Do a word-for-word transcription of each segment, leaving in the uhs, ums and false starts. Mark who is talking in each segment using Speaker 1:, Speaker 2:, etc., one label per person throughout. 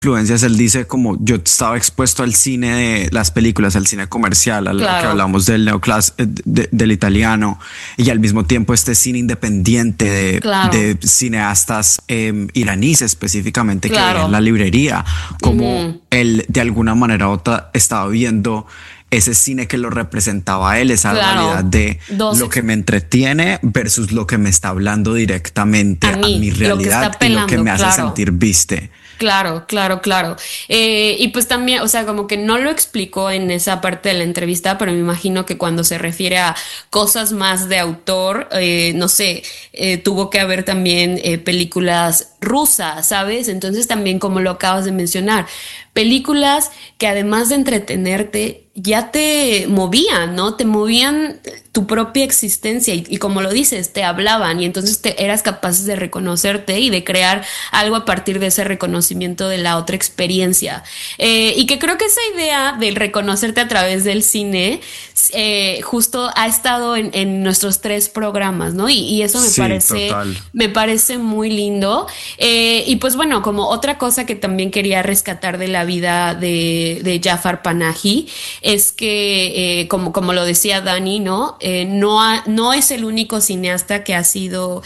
Speaker 1: influencias, él dice como yo estaba expuesto al cine de las películas, al cine comercial, al
Speaker 2: Claro.
Speaker 1: que hablamos del neoclás, eh, de- del italiano, y al mismo tiempo este cine independiente de,
Speaker 2: Claro.
Speaker 1: de cineastas eh, iraníes específicamente que
Speaker 2: Claro.
Speaker 1: veía en la librería, como
Speaker 2: Ujú.
Speaker 1: él de alguna manera u otra estaba viendo ese cine que lo representaba a él, esa
Speaker 2: Claro.
Speaker 1: realidad de
Speaker 2: Dos
Speaker 1: lo
Speaker 2: ex-
Speaker 1: que me entretiene versus lo que me está hablando directamente
Speaker 2: A
Speaker 1: a,
Speaker 2: mí,
Speaker 1: mi
Speaker 2: lo que
Speaker 1: realidad
Speaker 2: está
Speaker 1: y lo que
Speaker 2: pelando,
Speaker 1: me hace
Speaker 2: claro.
Speaker 1: sentir viste.
Speaker 2: Claro, claro, claro. Eh, y pues también, o sea, como que no lo explicó en esa parte de la entrevista, pero me imagino que cuando se refiere a cosas más de autor, eh, no sé, eh, tuvo que haber también eh, películas rusas, ¿sabes? Entonces también, como lo acabas de mencionar, películas que además de entretenerte, ya te movían, ¿no? Te movían tu propia existencia y, y como lo dices, te hablaban y entonces te eras capaz de reconocerte y de crear algo a partir de ese reconocimiento de la otra experiencia. Eh, y que creo que esa idea del reconocerte a través del cine eh, justo ha estado en, en nuestros tres programas, ¿no? Y, y eso me
Speaker 1: Sí,
Speaker 2: parece,
Speaker 1: total.
Speaker 2: me parece muy lindo. Eh, y pues bueno, como otra cosa que también quería rescatar de la vida de, de Jafar Panahi es que, eh, como, como lo decía Dani, ¿no? Eh, no, ha- no es el único cineasta que ha sido,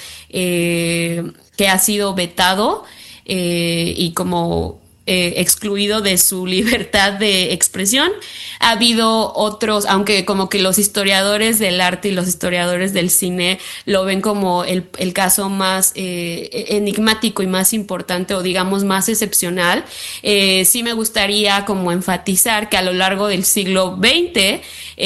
Speaker 2: eh, que ha sido vetado eh, y como eh, excluido de su libertad de expresión. Ha habido otros, aunque como que los historiadores del arte y los historiadores del cine lo ven como el, el caso más eh, enigmático y más importante o digamos más excepcional. Eh, sí me gustaría como enfatizar que a lo largo del siglo veinte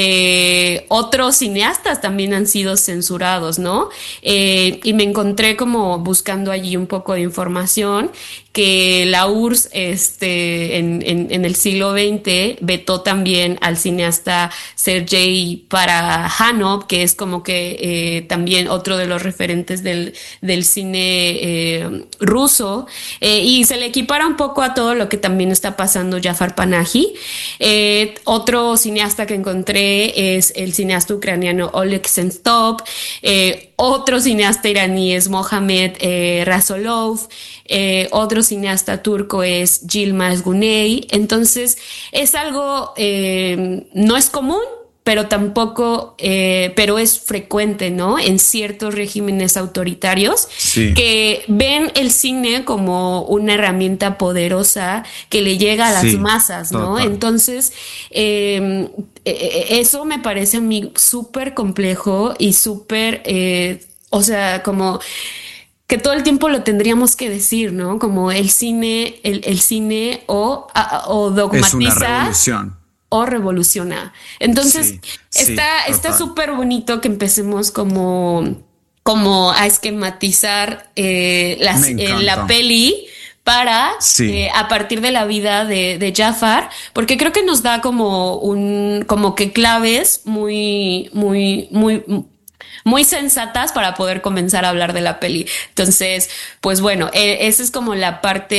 Speaker 2: eh, otros cineastas también han sido censurados, ¿no? Eh, y me encontré como buscando allí un poco de información que la U R S S este, en, en, en el siglo veinte vetó también al cineasta Sergei Parajanov, que es como que eh, también otro de los referentes del, del cine eh, ruso, eh, y se le equipara un poco a todo lo que también está pasando Jafar Panahi. Eh, otro cineasta que encontré es el cineasta ucraniano Oleg Sentsov, eh, otro cineasta iraní es Mohamed eh, Rasolov, eh, otro cineasta turco es Yilmaz Güney. Entonces es algo, eh, no es común, pero tampoco, eh, pero es frecuente, ¿no? En ciertos regímenes autoritarios
Speaker 1: Sí.
Speaker 2: que ven el cine como una herramienta poderosa que le llega a las
Speaker 1: Sí,
Speaker 2: masas, ¿no?
Speaker 1: total.
Speaker 2: Entonces, eh, eh, eso me parece a mí súper complejo y súper, eh, o sea, como que todo el tiempo lo tendríamos que decir, ¿no? Como el cine, el, el cine o, a- o
Speaker 1: Es una
Speaker 2: dogmatiza
Speaker 1: revolución.
Speaker 2: o revoluciona. Entonces,
Speaker 1: Sí, sí,
Speaker 2: está, está
Speaker 1: total.
Speaker 2: súper bonito que empecemos como, como a esquematizar eh, las,
Speaker 1: Me
Speaker 2: eh, la
Speaker 1: encanta.
Speaker 2: peli para
Speaker 1: Sí.
Speaker 2: eh, a partir de la vida de, de Jafar, porque creo que nos da como un, como que claves muy, muy, muy, muy sensatas para poder comenzar a hablar de la peli. Entonces, pues bueno, eh, esa es como la parte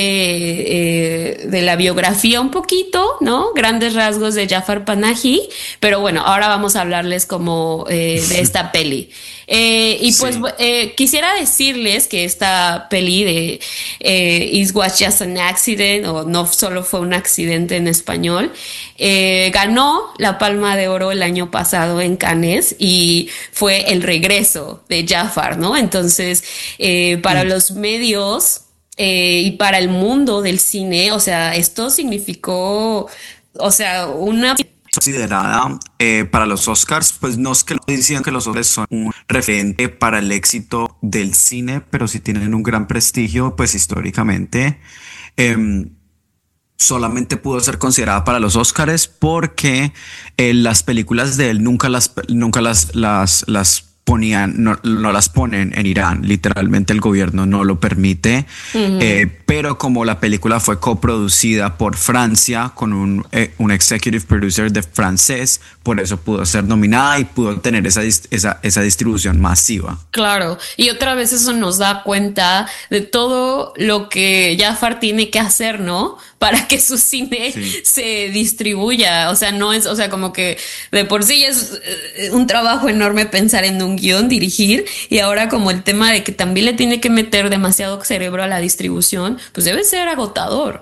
Speaker 2: eh, de la biografía un poquito, ¿no? Grandes rasgos de Jafar Panahi, pero bueno, ahora vamos a hablarles como eh, de esta peli. Eh, y pues
Speaker 1: Sí.
Speaker 2: eh, quisiera decirles que esta peli de eh, It Was Just an Accident, o No Solo Fue un Accidente en español, eh, ganó la Palma de Oro el año pasado en Cannes y fue el regreso de Jafar, ¿no? Entonces, eh, para
Speaker 1: Y
Speaker 2: los medios eh, y para el mundo del cine, o sea, esto significó, o sea, una...
Speaker 1: considerada eh, para los Oscars, pues no es que lo dicen que los Oscars son un referente para el éxito del cine, pero sí tienen un gran prestigio, pues históricamente. Em, solamente pudo ser considerada para los Oscars porque eh, las películas de él nunca las, nunca las, las, las ponían, no, no las ponen en Irán. Literalmente el gobierno no lo permite.
Speaker 2: Ujú.
Speaker 1: Eh, pero como la película fue coproducida por Francia con un, eh, un executive producer de francés, por eso pudo ser nominada y pudo tener esa, dis- esa, esa distribución masiva.
Speaker 2: Claro, y otra vez eso nos da cuenta de todo lo que Jafar tiene que hacer, ¿no? Para que su cine
Speaker 1: Sí.
Speaker 2: se distribuya. O sea, no es, o sea, como que de por sí ya es eh, un trabajo enorme pensar en un guión, dirigir, y ahora como el tema de que también le tiene que meter demasiado cerebro a la distribución, pues debe ser agotador.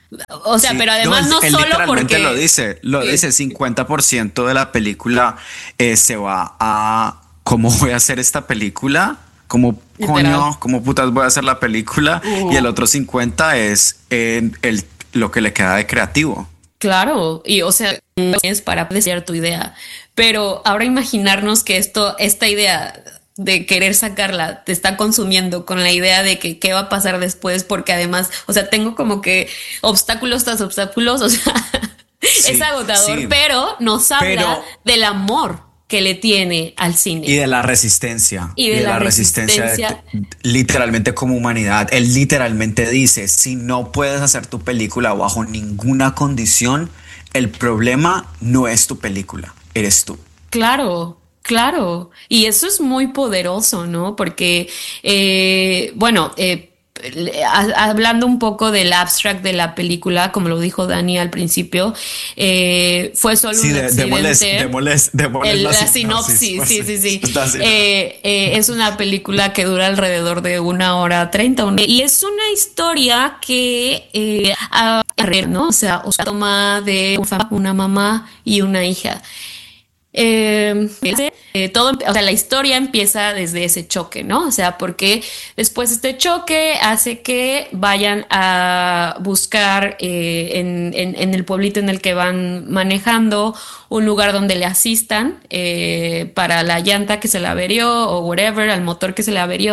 Speaker 2: O sea,
Speaker 1: Sí,
Speaker 2: pero
Speaker 1: no,
Speaker 2: además
Speaker 1: él,
Speaker 2: no
Speaker 1: él
Speaker 2: solo
Speaker 1: literalmente lo
Speaker 2: porque...
Speaker 1: dice, lo
Speaker 2: eh,
Speaker 1: dice, cincuenta por ciento de la película eh, se va a cómo voy a hacer esta película, cómo
Speaker 2: literal.
Speaker 1: coño, cómo putas voy a hacer la película, y el otro cincuenta es eh, el, lo que le queda de creativo.
Speaker 2: Claro, y o sea, no es para apreciar tu idea, pero ahora imaginarnos que esto, esta idea de querer sacarla te está consumiendo con la idea de que qué va a pasar después, porque además, o sea, tengo como que obstáculos tras obstáculos, o sea, es
Speaker 1: Sí,
Speaker 2: agotador,
Speaker 1: sí,
Speaker 2: pero nos habla
Speaker 1: pero
Speaker 2: del amor que le tiene al
Speaker 1: y
Speaker 2: cine
Speaker 1: de la resistencia,
Speaker 2: y
Speaker 1: y
Speaker 2: de
Speaker 1: de
Speaker 2: la
Speaker 1: la resistencia de-
Speaker 2: resistencia.
Speaker 1: literalmente como humanidad. Él literalmente dice, si no puedes hacer tu película bajo ninguna condición, el problema no es tu película, eres tú.
Speaker 2: Claro, claro. Y eso es muy poderoso, ¿no? Porque, eh, bueno, eh, le- ha- hablando un poco del abstract de la película, como lo dijo Dani al principio, eh, fue solo
Speaker 1: Sí,
Speaker 2: un
Speaker 1: de- démosles,
Speaker 2: accidente.
Speaker 1: démosles, démosles
Speaker 2: El-
Speaker 1: la
Speaker 2: la
Speaker 1: sinopsis,
Speaker 2: sinopsis, sí,
Speaker 1: parce.
Speaker 2: sí, sí.
Speaker 1: La sin-
Speaker 2: Eh, eh, es una película que dura alrededor de una hora treinta. una- Y es una historia que, eh, a- ¿no? O sea, o sea, toma de un fa- una mamá y una hija. Eh, eh, todo, o sea, la historia empieza desde ese choque, ¿no? O sea, porque después este choque hace que vayan a buscar eh, en, en- en el pueblito en el que van manejando un lugar donde le asistan eh, para la llanta que se le averió o whatever, al motor que se le averió.